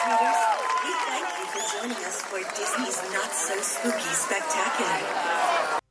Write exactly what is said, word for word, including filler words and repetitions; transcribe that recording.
readers. We thank you for joining us for Disney's Not So Spooky Spectacular.